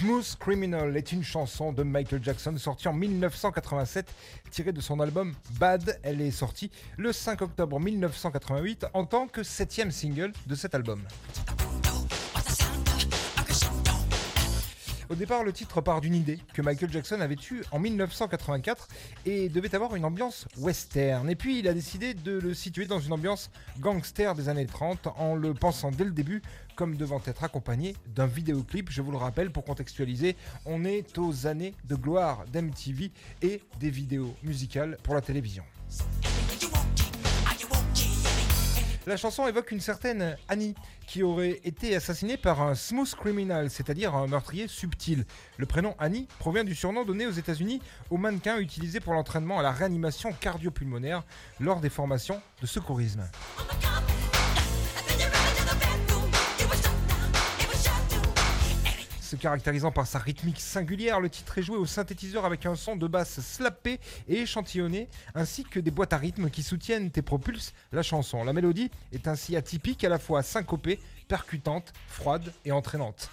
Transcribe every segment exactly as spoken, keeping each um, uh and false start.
Smooth Criminal est une chanson de Michael Jackson sortie en dix-neuf cent quatre-vingt-sept, tirée de son album Bad. Elle est sortie le cinq octobre mille neuf cent quatre-vingt-huit en tant que septième single de cet album. Au départ, le titre part d'une idée que Michael Jackson avait eue en dix-neuf cent quatre-vingt-quatre et devait avoir une ambiance western. Et puis, il a décidé de le situer dans une ambiance gangster des années trente en le pensant dès le début comme devant être accompagné d'un vidéoclip. Je vous le rappelle, pour contextualiser, on est aux années de gloire d'M T V et des vidéos musicales pour la télévision. La chanson évoque une certaine Annie qui aurait été assassinée par un smooth criminal, c'est-à-dire un meurtrier subtil. Le prénom Annie provient du surnom donné aux États-Unis aux mannequins utilisés pour l'entraînement à la réanimation cardio-pulmonaire lors des formations de secourisme. Se caractérisant par sa rythmique singulière, le titre est joué au synthétiseur avec un son de basse slappé et échantillonné, ainsi que des boîtes à rythme qui soutiennent et propulsent la chanson. La mélodie est ainsi atypique, à la fois syncopée, percutante, froide et entraînante.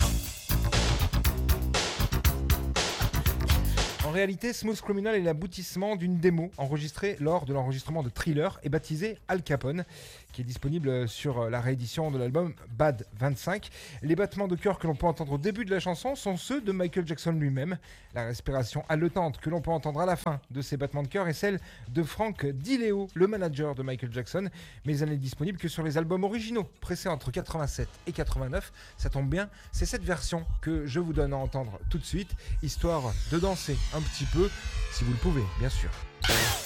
En réalité, Smooth Criminal est l'aboutissement d'une démo enregistrée lors de l'enregistrement de Thriller et baptisée Al Capone, qui est disponible sur la réédition de l'album Bad vingt-cinq. Les battements de cœur que l'on peut entendre au début de la chanson sont ceux de Michael Jackson lui-même. La respiration haletante que l'on peut entendre à la fin de ces battements de cœur est celle de Frank DiLeo, le manager de Michael Jackson, mais elle n'est disponible que sur les albums originaux, pressés entre quatre-vingt-sept et quatre-vingt-neuf. Ça tombe bien, c'est cette version que je vous donne à entendre tout de suite, histoire de danser un petit peu, si vous le pouvez, bien sûr.